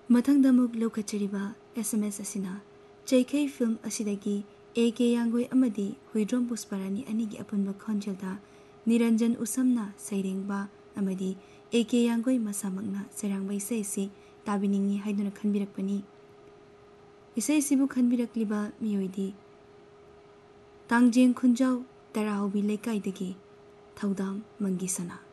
मथंग दमुक लौखचरिबा SMS असिना चैखै film असिदगी AK यांगोई अमदी हुइद्रोम Pushparani अनिगी अपुनबा खंजलदा Niranjan उसमना सैरेंगबा अमदी AK यांगोई मसामकना सेरांगबा इसेसी ताबिनिंगी हाइदुना खनबिरकपनी इसेसिबु खनबिरकलिबा मियोइदी तांगजेंग खुंजाव तराहौबी लेकाइदगी थौदाम मंगीसना।